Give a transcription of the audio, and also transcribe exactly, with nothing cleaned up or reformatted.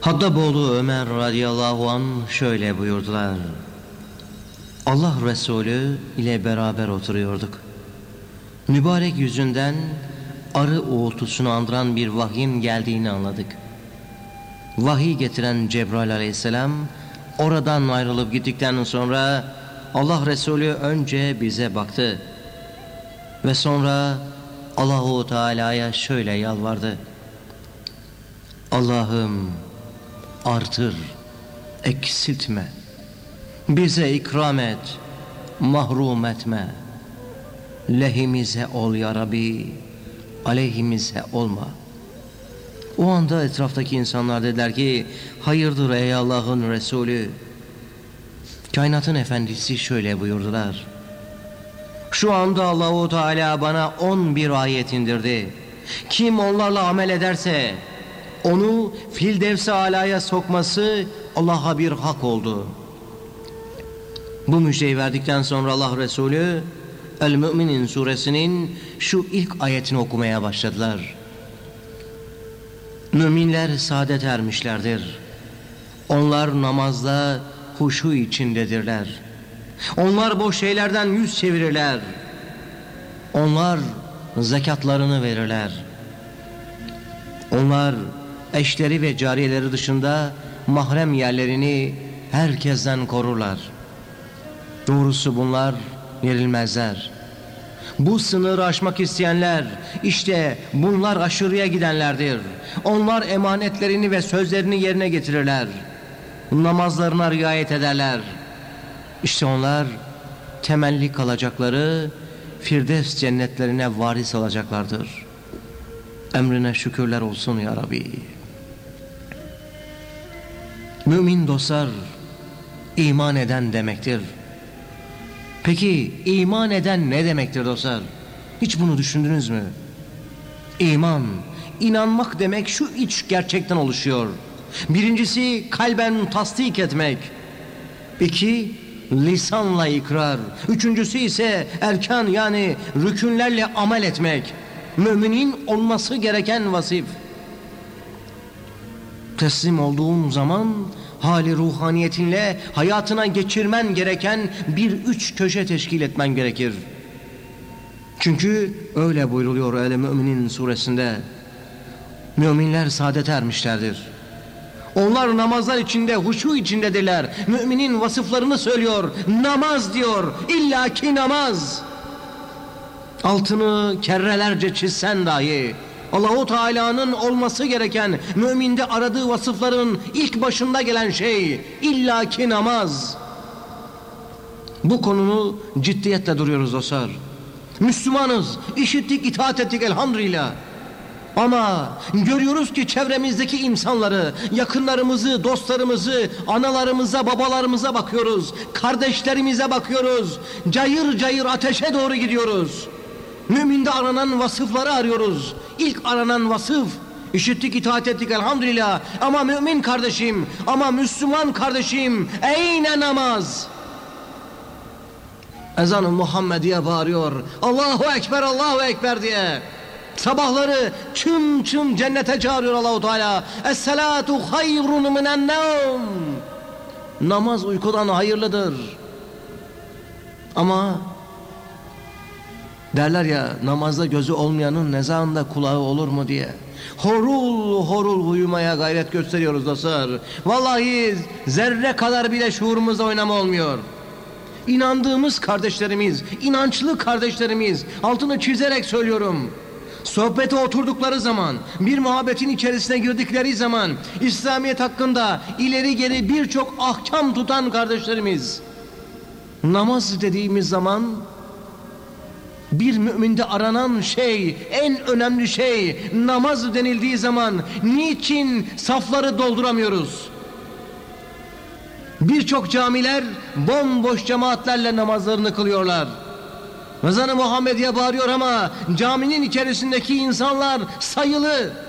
Hattaboğlu Ömer radıyallahu anh şöyle buyurdular. Allah Resulü ile beraber oturuyorduk. Mübarek yüzünden arı uğultusunu andıran bir vahyin geldiğini anladık. Vahiy getiren Cebrail aleyhisselam oradan ayrılıp gittikten sonra Allah Resulü önce bize baktı ve sonra Allahu Teala'ya şöyle yalvardı. Allah'ım artır, eksiltme, bize ikram et, mahrum etme, lehimize ol ya Rabbi, aleyhimize olma. O anda etraftaki insanlar dediler ki, hayırdır ey Allah'ın Resulü? Kainatın efendisi şöyle buyurdular. Şu anda Allahu Teala bana on bir ayet indirdi. Kim onlarla amel ederse onu Firdevs-i Ala'ya sokması Allah'a bir hak oldu. Bu müjdeyi verdikten sonra Allah Resulü El-Mü'minin suresinin şu ilk ayetini okumaya başladılar. Müminler saadet ermişlerdir. Onlar namazda huşu içindedirler. Onlar boş şeylerden yüz çevirirler. Onlar zekatlarını verirler. Onlar eşleri ve cariyeleri dışında mahrem yerlerini herkesten korurlar. Doğrusu bunlar yenilmezler. Bu sınırı aşmak isteyenler, işte bunlar aşırıya gidenlerdir. Onlar emanetlerini ve sözlerini yerine getirirler. Namazlarına riayet ederler. İşte onlar temelli kalacakları Firdevs cennetlerine varis olacaklardır. Emrine şükürler olsun ya Rabbi. Mümin dostlar, iman eden demektir. Peki iman eden ne demektir dostlar? Hiç bunu düşündünüz mü? İman, inanmak demek şu iç gerçekten oluşuyor. Birincisi kalben tasdik etmek. İki, lisanla ikrar. Üçüncüsü ise erkan yani rükünlerle amel etmek. Müminin olması gereken vasif. Teslim olduğun zaman hali ruhaniyetinle hayatına geçirmen gereken bir üç köşe teşkil etmen gerekir. Çünkü öyle buyruluyor El-Mü'minin suresinde. Müminler saadete ermişlerdir. Onlar namazlar içinde, huşu içindedirler. Müminin vasıflarını söylüyor. Namaz diyor. İllaki namaz. Altını kerrelerce çizsen dahi Allahu Teala'nın olması gereken, müminde aradığı vasıfların ilk başında gelen şey illaki namaz. Bu konunu ciddiyetle duruyoruz dostlar. Müslümanız, işittik, itaat ettik elhamdülillah. Ama görüyoruz ki çevremizdeki insanları, yakınlarımızı, dostlarımızı, analarımıza, babalarımıza bakıyoruz. Kardeşlerimize bakıyoruz. Cayır cayır ateşe doğru gidiyoruz. Müminde aranan vasıfları arıyoruz. İlk aranan vasıf, işittik, itaat ettik elhamdülillah. Ama mümin kardeşim, ama Müslüman kardeşim, eyne namaz? Ezan-ı Muhammediye bağırıyor. Allahu Ekber, Allahu Ekber diye. Sabahları çım çım cennete çağırıyor Allahu Teala. Es-salatu hayrun minen-nevm. Namaz uykudan hayırlıdır. Ama derler ya, namazda gözü olmayanın nezahında kulağı olur mu diye. Horul horul uyumaya gayret gösteriyoruz dostlar. Vallahi zerre kadar bile şuurumuzda oynama olmuyor. İnandığımız kardeşlerimiz, inançlı kardeşlerimiz, altını çizerek söylüyorum. Sohbete oturdukları zaman, bir muhabbetin içerisine girdikleri zaman, İslamiyet hakkında ileri geri birçok ahkam tutan kardeşlerimiz, namaz dediğimiz zaman bir müminde aranan şey, en önemli şey namaz denildiği zaman niçin safları dolduramıyoruz? Birçok camiler bomboş cemaatlerle namazlarını kılıyorlar. Ezan-ı Muhammediye bağırıyor ama caminin içerisindeki insanlar sayılı.